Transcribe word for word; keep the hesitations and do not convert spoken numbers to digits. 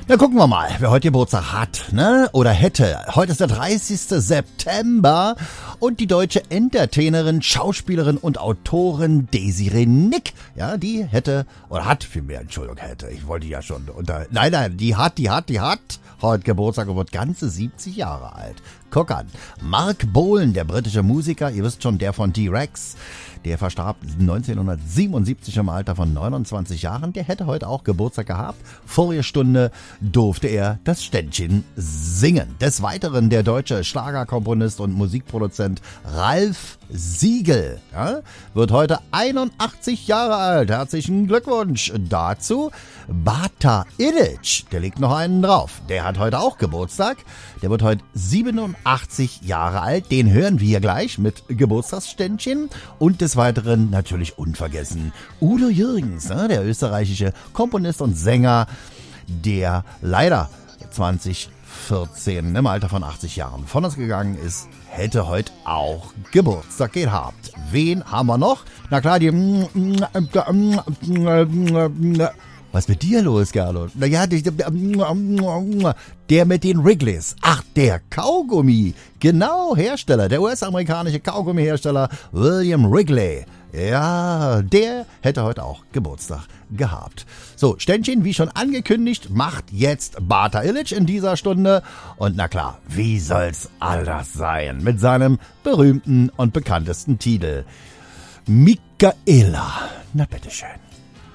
Na, gucken wir mal, wer heute Geburtstag hat, ne? Oder hätte. Heute ist der dreißigster September und die deutsche Entertainerin, Schauspielerin und Autorin Desiree Nick, ja, die hätte, oder hat vielmehr, Entschuldigung, hätte, ich wollte ja schon unter, nein, nein, die hat, die hat, die hat heute Geburtstag und wird ganze siebzig Jahre alt. Guck an. Mark Bolan, der britische Musiker, ihr wisst schon, der von T-Rex, der verstarb neunzehnhundertsiebenundsiebzig im Alter von neunundzwanzig Jahren. Der hätte heute auch Geburtstag gehabt. Vorige Stunde durfte er das Ständchen singen. Des Weiteren der deutsche Schlagerkomponist und Musikproduzent Ralf Siegel, ja, wird heute einundachtzig Jahre alt. Herzlichen Glückwunsch dazu. Bata Illich, der legt noch einen drauf. Der hat heute auch Geburtstag. Der wird heute siebenundachtzig Jahre alt. Den hören wir gleich mit Geburtstagsständchen. Und des Weiteren natürlich unvergessen Udo Jürgens, ne, der österreichische Komponist und Sänger, der leider zwanzig vierzehn im Alter von achtzig Jahren von uns gegangen ist, hätte heute auch Geburtstag gehabt. Wen haben wir noch? Na klar, die... Was ist mit dir los, Gerlo? Naja, der mit den Wrigley's. Ach, der Kaugummi. Genau, Hersteller, der U S-amerikanische Kaugummi-Hersteller William Wrigley. Ja, der hätte heute auch Geburtstag gehabt. So, Ständchen, wie schon angekündigt, macht jetzt Bata Illich in dieser Stunde. Und na klar, wie soll's anders sein? Mit seinem berühmten und bekanntesten Titel. Michaela. Na bitteschön.